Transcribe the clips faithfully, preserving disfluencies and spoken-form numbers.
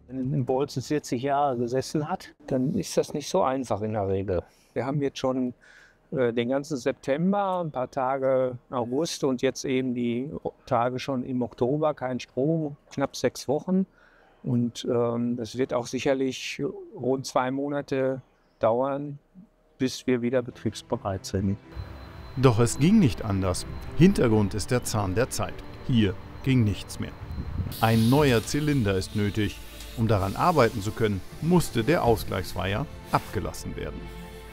Wenn ein Bolzen vierzig Jahre gesessen hat, dann ist das nicht so einfach in der Regel. Wir haben jetzt schon äh, den ganzen September, ein paar Tage August und jetzt eben die Tage schon im Oktober, kein Strom, knapp sechs Wochen. Und ähm, das wird auch sicherlich rund zwei Monate dauern, bis wir wieder betriebsbereit sind. Doch es ging nicht anders. Hintergrund ist der Zahn der Zeit. Hier ging nichts mehr. Ein neuer Zylinder ist nötig. Um daran arbeiten zu können, musste der Ausgleichsweiher abgelassen werden.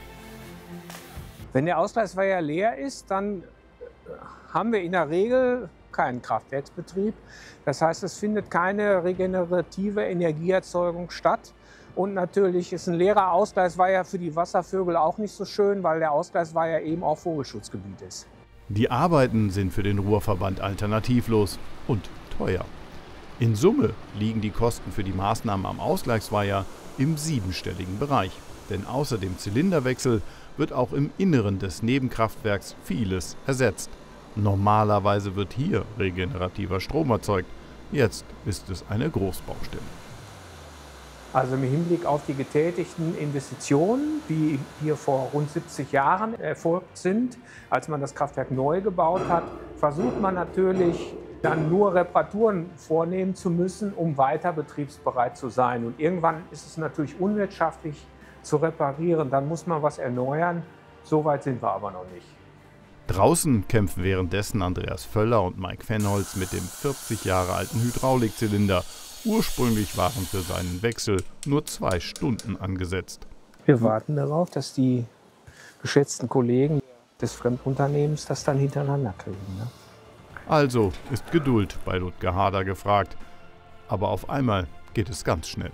Wenn der Ausgleichsweiher leer ist, dann haben wir in der Regel keinen Kraftwerksbetrieb. Das heißt, es findet keine regenerative Energieerzeugung statt. Und natürlich ist ein leerer Ausgleichsweiher für die Wasservögel auch nicht so schön, weil der Ausgleichsweiher eben auch Vogelschutzgebiet ist. Die Arbeiten sind für den Ruhrverband alternativlos und teuer. In Summe liegen die Kosten für die Maßnahmen am Ausgleichsweiher im siebenstelligen Bereich. Denn außer dem Zylinderwechsel wird auch im Inneren des Nebenkraftwerks vieles ersetzt. Normalerweise wird hier regenerativer Strom erzeugt. Jetzt ist es eine Großbaustelle. Also im Hinblick auf die getätigten Investitionen, die hier vor rund siebzig Jahren erfolgt sind, als man das Kraftwerk neu gebaut hat, versucht man natürlich dann nur Reparaturen vornehmen zu müssen, um weiter betriebsbereit zu sein. Und irgendwann ist es natürlich unwirtschaftlich zu reparieren, dann muss man was erneuern. So weit sind wir aber noch nicht. Draußen kämpfen währenddessen Andreas Völler und Mike Fenholz mit dem vierzig Jahre alten Hydraulikzylinder. Ursprünglich waren für seinen Wechsel nur zwei Stunden angesetzt. Wir warten darauf, dass die geschätzten Kollegen des Fremdunternehmens das dann hintereinander kriegen. Ne? Also ist Geduld bei Ludger Harder gefragt. Aber auf einmal geht es ganz schnell.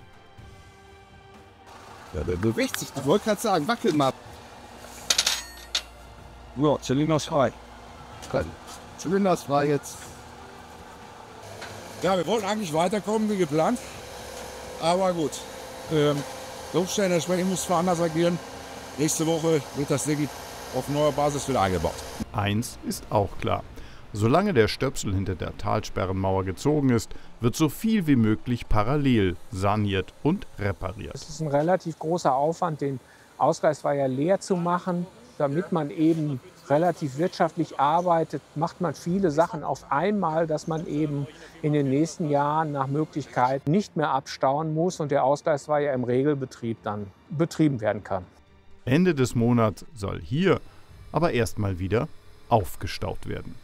Ja, der bewegt sich. Ich wollte gerade sagen, wackelt mal. Ja, Zylinder ist frei. Zylinder ist frei jetzt. Ja, wir wollten eigentlich weiterkommen wie geplant. Aber gut. Ähm, Luftstellen, entsprechend muss zwar anders agieren. Nächste Woche wird das Ding auf neuer Basis wieder eingebaut. Eins ist auch klar. Solange der Stöpsel hinter der Talsperrenmauer gezogen ist, wird so viel wie möglich parallel saniert und repariert. Es ist ein relativ großer Aufwand, den Ausgleichsweiher leer zu machen. Damit man eben relativ wirtschaftlich arbeitet, macht man viele Sachen auf einmal, dass man eben in den nächsten Jahren nach Möglichkeit nicht mehr abstauen muss und der Ausgleichsweiher im Regelbetrieb dann betrieben werden kann. Ende des Monats soll hier aber erstmal wieder aufgestaut werden.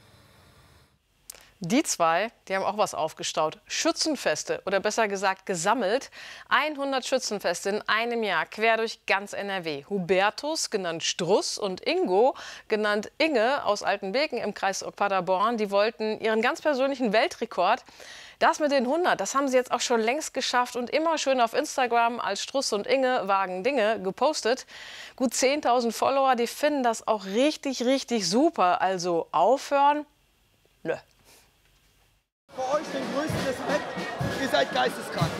Die zwei, die haben auch was aufgestaut. Schützenfeste oder besser gesagt gesammelt. hundert Schützenfeste in einem Jahr quer durch ganz N R W. Hubertus, genannt Struss, und Ingo, genannt Inge, aus Altenbeken im Kreis Paderborn, die wollten ihren ganz persönlichen Weltrekord. Das mit den hundert, das haben sie jetzt auch schon längst geschafft und immer schön auf Instagram als Struss und Inge wagen Dinge gepostet. Gut zehntausend Follower, die finden das auch richtig, richtig super. Also aufhören? Nö. Für euch den größten Respekt, ihr seid geisteskrank.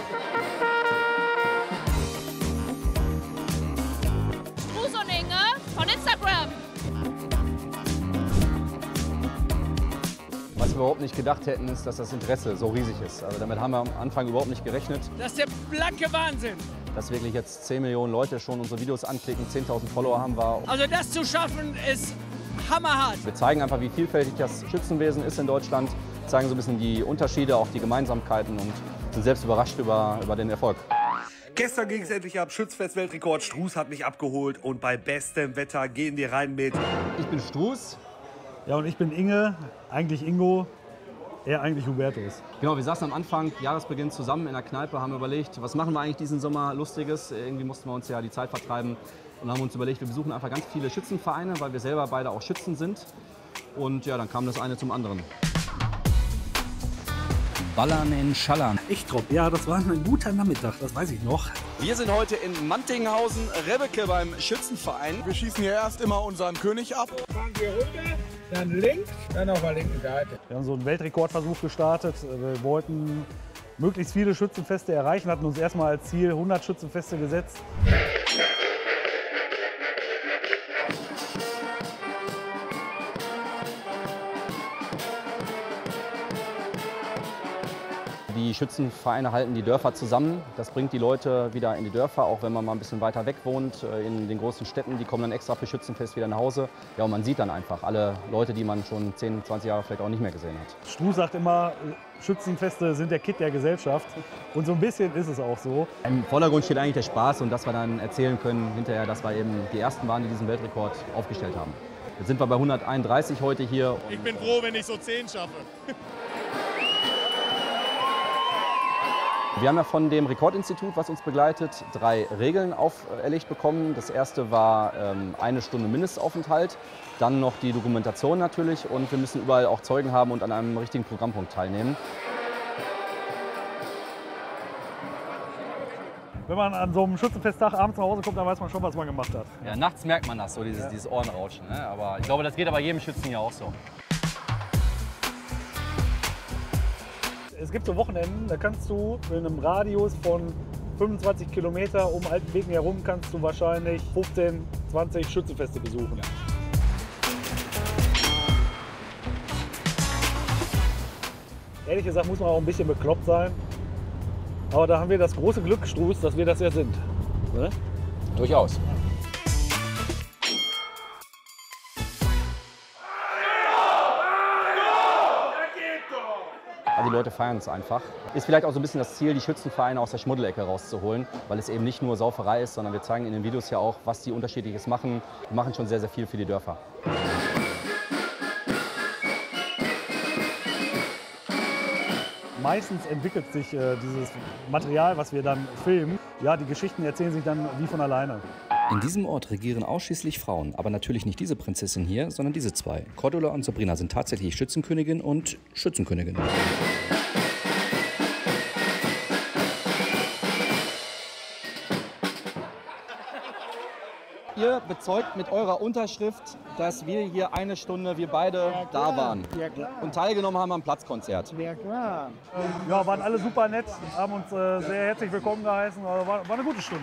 Struss und Inge von Instagram. Was wir überhaupt nicht gedacht hätten, ist, dass das Interesse so riesig ist. Also damit haben wir am Anfang überhaupt nicht gerechnet. Das ist der blanke Wahnsinn. Dass wirklich jetzt zehn Millionen Leute schon unsere Videos anklicken, zehntausend Follower haben wir. Also das zu schaffen ist hammerhart. Wir zeigen einfach, wie vielfältig das Schützenwesen ist in Deutschland, zeigen so ein bisschen die Unterschiede, auch die Gemeinsamkeiten und sind selbst überrascht über, über den Erfolg. Gestern ging es endlich ab. Schützenfest-Weltrekord. Struss hat mich abgeholt und bei bestem Wetter gehen wir rein mit. Ich bin Struss. Ja, und ich bin Inge, eigentlich Ingo, er eigentlich Hubertus. Genau, wir saßen am Anfang, Jahresbeginn zusammen in der Kneipe, haben überlegt, was machen wir eigentlich diesen Sommer Lustiges. Irgendwie mussten wir uns ja die Zeit vertreiben und haben uns überlegt, wir besuchen einfach ganz viele Schützenvereine, weil wir selber beide auch Schützen sind. Und ja, dann kam das eine zum anderen. Ballern in Schallern. Echtrop, ja, das war ein guter Nachmittag, das weiß ich noch. Wir sind heute in Mantinghausen, Rebbeke beim Schützenverein. Wir schießen hier erst immer unseren König ab. Fahren wir runter, dann links, dann auf der linken Seite. Wir haben so einen Weltrekordversuch gestartet. Wir wollten möglichst viele Schützenfeste erreichen, hatten uns erstmal als Ziel hundert Schützenfeste gesetzt. Die Schützenvereine halten die Dörfer zusammen. Das bringt die Leute wieder in die Dörfer, auch wenn man mal ein bisschen weiter weg wohnt. In den großen Städten, die kommen dann extra für Schützenfest wieder nach Hause. Ja, und man sieht dann einfach alle Leute, die man schon zehn, zwanzig Jahre vielleicht auch nicht mehr gesehen hat. Struß sagt immer, Schützenfeste sind der Kitt der Gesellschaft. Und so ein bisschen ist es auch so. Im Vordergrund steht eigentlich der Spaß und dass wir dann erzählen können hinterher, dass wir eben die Ersten waren, die diesen Weltrekord aufgestellt haben. Jetzt sind wir bei hunderteinunddreißig heute hier. Ich bin froh, wenn ich so zehn schaffe. Wir haben ja von dem Rekordinstitut, was uns begleitet, drei Regeln auferlegt bekommen. Das erste war ähm, eine Stunde Mindestaufenthalt, dann noch die Dokumentation natürlich und wir müssen überall auch Zeugen haben und an einem richtigen Programmpunkt teilnehmen. Wenn man an so einem Schützenfesttag abends nach Hause kommt, dann weiß man schon, was man gemacht hat. Ja, nachts merkt man das, so dieses, ja. dieses Ohrenrauschen. Ne? Aber ich glaube, das geht aber jedem Schützen hier auch so. Es gibt so Wochenenden, da kannst du in einem Radius von fünfundzwanzig Kilometer um Altenwegen herum kannst du wahrscheinlich fünfzehn, zwanzig Schützenfeste besuchen. Ja. Ehrlich gesagt muss man auch ein bisschen bekloppt sein. Aber da haben wir das große Glück, Struß, dass wir das ja sind. Ne? Durchaus. Also die Leute feiern es einfach. Ist vielleicht auch so ein bisschen das Ziel, die Schützenvereine aus der Schmuddelecke rauszuholen, weil es eben nicht nur Sauferei ist, sondern wir zeigen in den Videos ja auch, was die Unterschiedliches machen. Die machen schon sehr, sehr viel für die Dörfer. Meistens entwickelt sich äh, dieses Material, was wir dann filmen. Ja, die Geschichten erzählen sich dann wie von alleine. In diesem Ort regieren ausschließlich Frauen, aber natürlich nicht diese Prinzessin hier, sondern diese zwei. Cordula und Sabrina sind tatsächlich Schützenkönigin und Schützenkönigin. Ihr bezeugt mit eurer Unterschrift, dass wir hier eine Stunde, wir beide ja, da waren ja, und teilgenommen haben am Platzkonzert. Ja, klar. Ja, waren alle super nett, haben uns äh, sehr herzlich willkommen geheißen. War, war eine gute Stunde.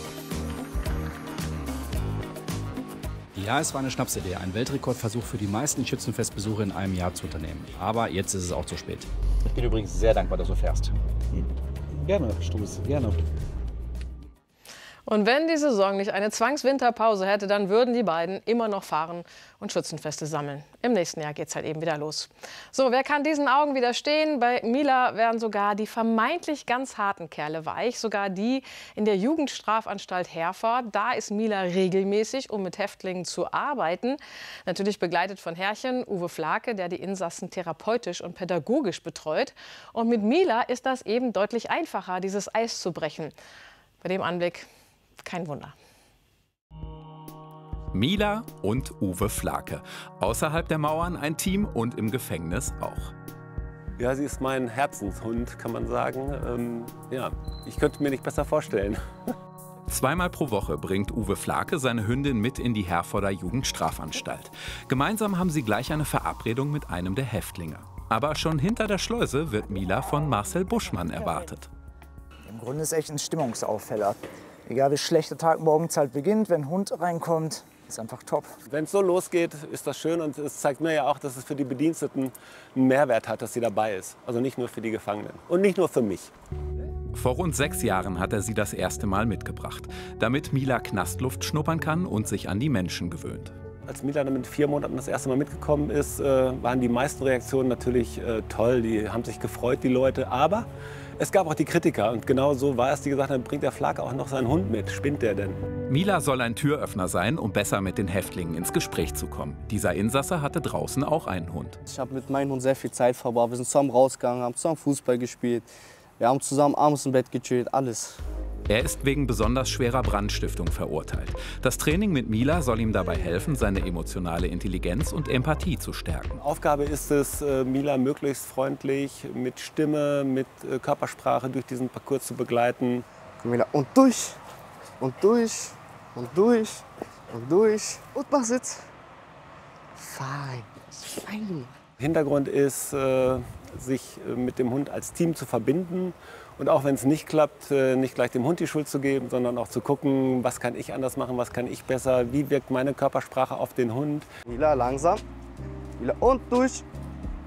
Ja, es war eine Schnapsidee, einen Weltrekordversuch für die meisten Schützenfestbesuche in einem Jahr zu unternehmen. Aber jetzt ist es auch zu spät. Ich bin übrigens sehr dankbar, dass du fährst. Gerne, Struß, gerne. Und wenn die Saison nicht eine Zwangswinterpause hätte, dann würden die beiden immer noch fahren und Schützenfeste sammeln. Im nächsten Jahr geht es halt eben wieder los. So, wer kann diesen Augen widerstehen? Bei Mila werden sogar die vermeintlich ganz harten Kerle weich, sogar die in der Jugendstrafanstalt Herford. Da ist Mila regelmäßig, um mit Häftlingen zu arbeiten. Natürlich begleitet von Herrchen Uwe Flake, der die Insassen therapeutisch und pädagogisch betreut. Und mit Mila ist das eben deutlich einfacher, dieses Eis zu brechen. Bei dem Anblick kein Wunder. Mila und Uwe Flake. Außerhalb der Mauern ein Team und im Gefängnis auch. Ja, sie ist mein Herzenshund, kann man sagen. Ähm, ja, ich könnte mir nicht besser vorstellen. Zweimal pro Woche bringt Uwe Flake seine Hündin mit in die Herforder Jugendstrafanstalt. Gemeinsam haben sie gleich eine Verabredung mit einem der Häftlinge. Aber schon hinter der Schleuse wird Mila von Marcel Buschmann erwartet. Im Grunde ist es echt ein Stimmungsaufheller. Egal wie schlecht der Tag morgens halt beginnt, wenn ein Hund reinkommt, ist einfach top. Wenn es so losgeht, ist das schön und es zeigt mir ja auch, dass es für die Bediensteten einen Mehrwert hat, dass sie dabei ist. Also nicht nur für die Gefangenen und nicht nur für mich. Vor rund sechs Jahren hat er sie das erste Mal mitgebracht, damit Mila Knastluft schnuppern kann und sich an die Menschen gewöhnt. Als Mila dann mit vier Monaten das erste Mal mitgekommen ist, äh, waren die meisten Reaktionen natürlich äh, toll. Die haben sich gefreut, die Leute. Aber es gab auch die Kritiker. Und genau so war es, die gesagt haben, bringt der Flake auch noch seinen Hund mit. Spinnt der denn? Mila soll ein Türöffner sein, um besser mit den Häftlingen ins Gespräch zu kommen. Dieser Insasse hatte draußen auch einen Hund. Ich habe mit meinem Hund sehr viel Zeit verbracht. Wir sind zusammen rausgegangen, haben zusammen Fußball gespielt. Wir haben zusammen abends im Bett gechillt, alles. Er ist wegen besonders schwerer Brandstiftung verurteilt. Das Training mit Mila soll ihm dabei helfen, seine emotionale Intelligenz und Empathie zu stärken. Aufgabe ist es, Mila möglichst freundlich mit Stimme, mit Körpersprache durch diesen Parcours zu begleiten. Mila, und durch, und durch, und durch, und durch. Und mach Sitz. Fein, fein. Hintergrund ist, sich mit dem Hund als Team zu verbinden. Und auch wenn es nicht klappt, nicht gleich dem Hund die Schuld zu geben, sondern auch zu gucken, was kann ich anders machen, was kann ich besser, wie wirkt meine Körpersprache auf den Hund. Mila, langsam. Mila, und durch.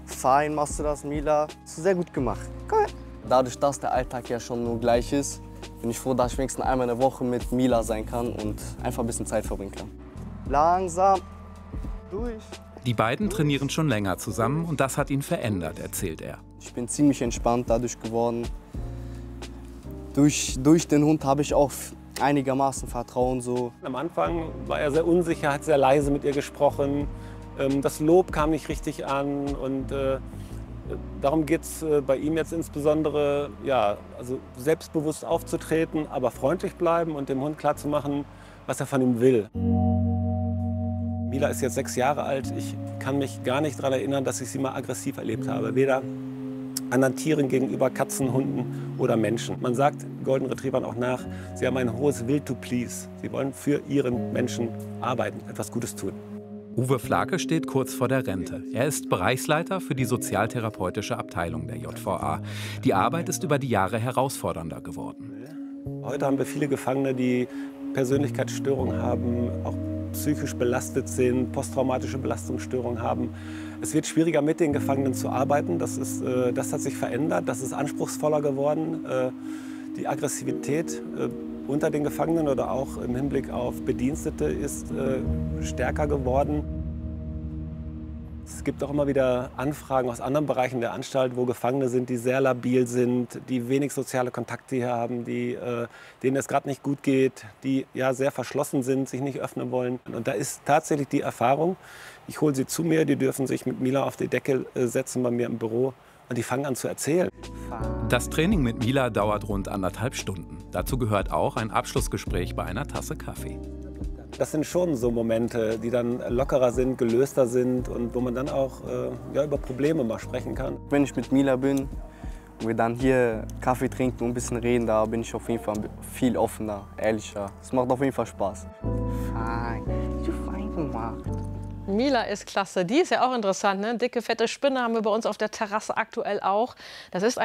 Fein machst du das, Mila. Hast du sehr gut gemacht. Komm her. Dadurch, dass der Alltag ja schon nur gleich ist, bin ich froh, dass ich wenigstens einmal in der Woche mit Mila sein kann und einfach ein bisschen Zeit verbringen kann. Langsam. Durch. Die beiden trainieren schon länger zusammen und das hat ihn verändert, erzählt er. Ich bin ziemlich entspannt dadurch geworden. Durch, durch den Hund habe ich auch einigermaßen Vertrauen. So. Am Anfang war er sehr unsicher, hat sehr leise mit ihr gesprochen. Das Lob kam nicht richtig an und äh, darum geht es bei ihm jetzt insbesondere, ja, also selbstbewusst aufzutreten, aber freundlich bleiben und dem Hund klarzumachen, was er von ihm will. Mila ist jetzt sechs Jahre alt. Ich kann mich gar nicht daran erinnern, dass ich sie mal aggressiv erlebt habe. Weder anderen Tieren gegenüber, Katzen, Hunden oder Menschen. Man sagt Golden Retrievern auch nach, sie haben ein hohes Will to please. Sie wollen für ihren Menschen arbeiten, etwas Gutes tun. Uwe Flake steht kurz vor der Rente. Er ist Bereichsleiter für die sozialtherapeutische Abteilung der J V A. Die Arbeit ist über die Jahre herausfordernder geworden. Heute haben wir viele Gefangene, die Persönlichkeitsstörungen haben, auch psychisch belastet sind, posttraumatische Belastungsstörungen haben. Es wird schwieriger, mit den Gefangenen zu arbeiten. Das, ist, äh, das hat sich verändert, das ist anspruchsvoller geworden. Äh, die Aggressivität äh, unter den Gefangenen oder auch im Hinblick auf Bedienstete ist äh, stärker geworden. Es gibt auch immer wieder Anfragen aus anderen Bereichen der Anstalt, wo Gefangene sind, die sehr labil sind, die wenig soziale Kontakte hier haben, die, äh, denen es gerade nicht gut geht, die ja sehr verschlossen sind, sich nicht öffnen wollen. Und da ist tatsächlich die Erfahrung, ich hole sie zu mir, die dürfen sich mit Mila auf die Decke äh, setzen bei mir im Büro und die fangen an zu erzählen. Das Training mit Mila dauert rund anderthalb Stunden. Dazu gehört auch ein Abschlussgespräch bei einer Tasse Kaffee. Das sind schon so Momente, die dann lockerer sind, gelöster sind und wo man dann auch äh, ja, über Probleme mal sprechen kann. Wenn ich mit Mila bin und wir dann hier Kaffee trinken und ein bisschen reden, da bin ich auf jeden Fall viel offener, ehrlicher. Es macht auf jeden Fall Spaß. Fein, du fein gemacht. Mila ist klasse. Die ist ja auch interessant, ne? Dicke, fette Spinne haben wir bei uns auf der Terrasse aktuell auch. Das ist ein